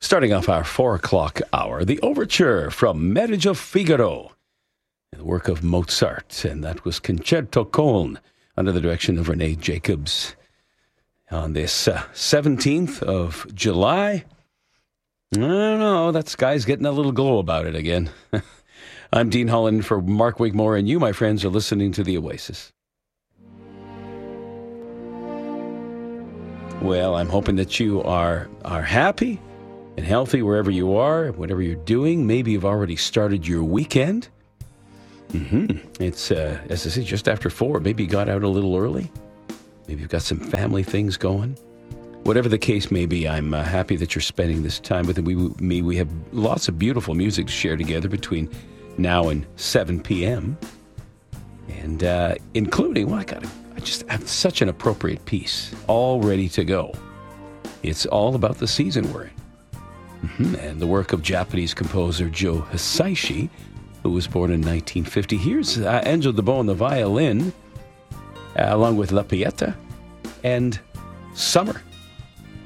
Starting off our 4 o'clock hour, the overture from Marriage of Figaro, the work of Mozart, and that was Concerto Köln under the direction of Renee Jacobs. On this 17th of July, I don't know, that sky's getting a little glow about it again. I'm Dean Holland for Mark Wigmore, and you, my friends, are listening to The Oasis. Well, I'm hoping that you are happy and healthy wherever you are, whatever you're doing. Maybe you've already started your weekend. It's, as I say, just after 4. Maybe you got out a little early. Maybe you've got some family things going. Whatever the case may be, I'm happy that you're spending this time with me. We have lots of beautiful music to share together between now and 7 p.m. And including, I just have such an appropriate piece all ready to go. It's all about the season we're in. And the work of Japanese composer Joe Hisaishi, who was born in 1950. Here's Angelo Debo on the violin, along with La Pieta and Summer.